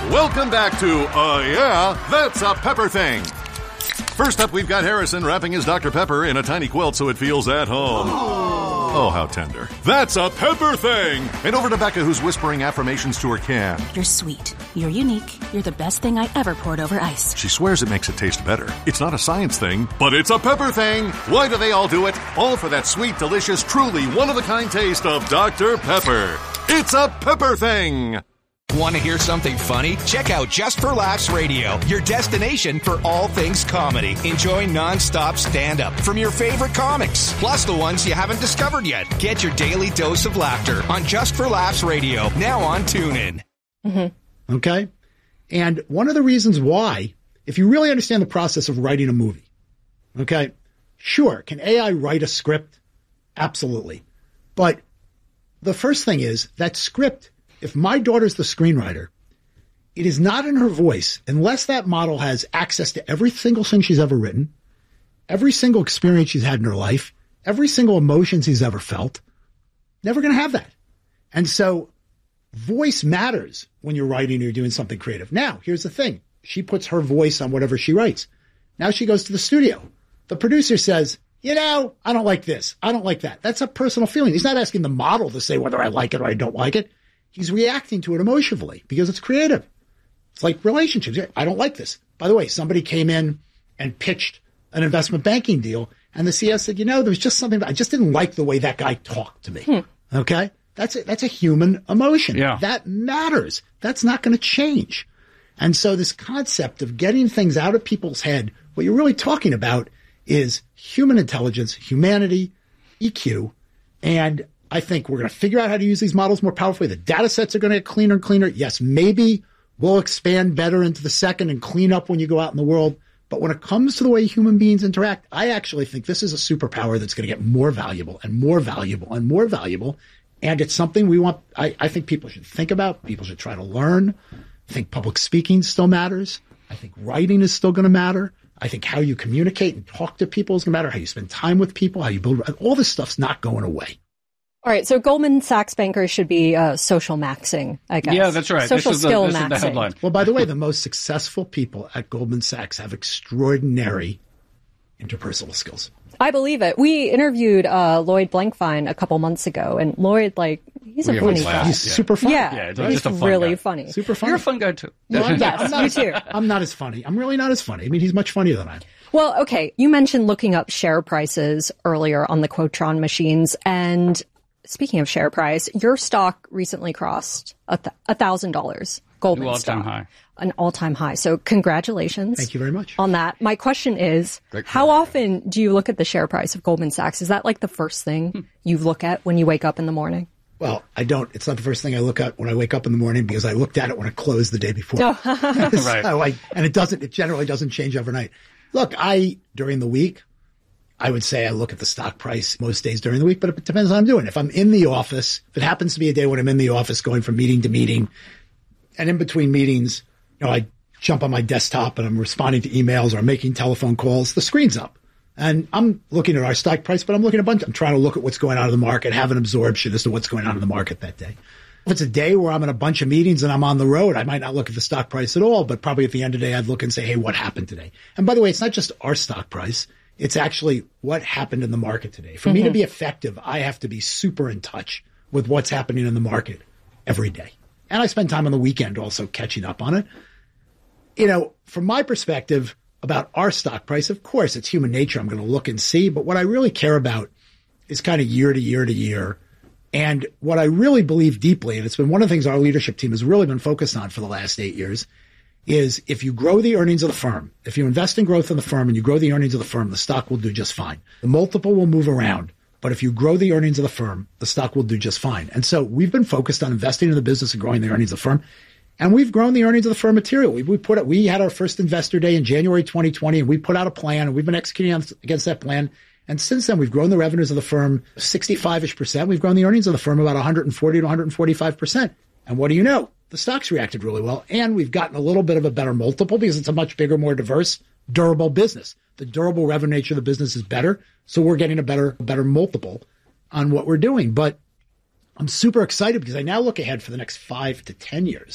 Welcome back to Yeah, That's a Pepper Thing. First up, we've got Harrison wrapping his Dr. Pepper in a tiny quilt so it feels at home. Oh, how tender. That's a Pepper Thing! And over to Becca, who's whispering affirmations to her can. You're sweet. You're unique. You're the best thing I ever poured over ice. She swears it makes it taste better. It's not a science thing, but it's a Pepper Thing! Why do they all do it? All for that sweet, delicious, truly one-of-a-kind taste of Dr. Pepper. It's a Pepper Thing! Want to hear something funny? Check out Just for Laughs Radio, your destination for all things comedy. Enjoy non-stop stand-up from your favorite comics, plus the ones you haven't discovered yet. Get your daily dose of laughter on Just for Laughs Radio, now on TuneIn. Mm-hmm. Okay? And one of the reasons why, if you really understand the process of writing a movie, okay, sure, can AI write a script? Absolutely. But the first thing is that script, if my daughter's the screenwriter, it is not in her voice unless that model has access to every single thing she's ever written, every single experience she's had in her life, every single emotion she's ever felt. Never going to have that. And so voice matters when you're writing or you're doing something creative. Now, here's the thing. She puts her voice on whatever she writes. Now she goes to the studio. The producer says, I don't like this. I don't like that. That's a personal feeling. He's not asking the model to say whether I like it or I don't like it. He's reacting to it emotionally because it's creative. It's like relationships. I don't like this. By the way, somebody came in and pitched an investment banking deal, and the CEO said, there was just something, I just didn't like the way that guy talked to me. Okay? That's a human emotion. Yeah. That matters. That's not going to change. And so this concept of getting things out of people's head, what you're really talking about is human intelligence, humanity, EQ, and I think we're going to figure out how to use these models more powerfully. The data sets are going to get cleaner and cleaner. Yes, maybe we'll expand better into the second and clean up when you go out in the world. But when it comes to the way human beings interact, I actually think this is a superpower that's going to get more valuable and more valuable and more valuable. And it's something we want. I think people should think about. People should try to learn. I think public speaking still matters. I think writing is still going to matter. I think how you communicate and talk to people is going to matter. How you spend time with people, how you build, all this stuff's not going away. All right, so Goldman Sachs bankers should be social maxing, I guess. Yeah, that's right. Social skill maxing. This is the headline. Well, by the way, the most successful people at Goldman Sachs have extraordinary interpersonal skills. I believe it. We interviewed Lloyd Blankfein a couple months ago, and Lloyd, he's a funny guy. He's super funny. Yeah, he's just a fun really guy. Funny. Super funny. You're a fun guy, too. Yes, you too. I'm not as funny. I'm really not as funny. I mean, he's much funnier than I am. Well, okay, you mentioned looking up share prices earlier on the Quotron machines, and speaking of share price, your stock recently crossed $1,000. Goldman all-time stock. High. An all-time high. So congratulations. Thank you very much. On that. My question is, how often do you look at the share price of Goldman Sachs? Is that like the first thing you look at when you wake up in the morning? Well, I don't. It's not the first thing I look at when I wake up in the morning because I looked at it when it closed the day before. Right. And it generally doesn't change overnight. Look, during the week, I would say I look at the stock price most days during the week, but it depends on what I'm doing. If I'm in the office, if it happens to be a day when I'm in the office going from meeting to meeting, and in between meetings, I jump on my desktop and I'm responding to emails or I'm making telephone calls, the screen's up. And I'm looking at our stock price, but I'm looking at I'm trying to look at what's going on in the market, have an absorption as to what's going on in the market that day. If it's a day where I'm in a bunch of meetings and I'm on the road, I might not look at the stock price at all, but probably at the end of the day, I'd look and say, hey, what happened today? And by the way, it's not just our stock price. It's actually what happened in the market today. For me to be effective, I have to be super in touch with what's happening in the market every day. And I spend time on the weekend also catching up on it. From my perspective about our stock price, of course, it's human nature. I'm going to look and see. But what I really care about is kind of year to year to year. And what I really believe deeply, and it's been one of the things our leadership team has really been focused on for the last 8 years, is if you grow the earnings of the firm, if you invest in growth in the firm and you grow the earnings of the firm, the stock will do just fine. The multiple will move around. But if you grow the earnings of the firm, the stock will do just fine. And so we've been focused on investing in the business and growing the earnings of the firm. And we've grown the earnings of the firm materially. We had our first investor day in January 2020, and we put out a plan, and we've been executing against that plan. And since then, we've grown the revenues of the firm 65-ish%. We've grown the earnings of the firm about 140 to 145%. And what do you know? The stock's reacted really well. And we've gotten a little bit of a better multiple because it's a much bigger, more diverse, durable business. The durable revenue nature of the business is better. So we're getting a better multiple on what we're doing. But I'm super excited because I now look ahead for the next 5 to 10 years.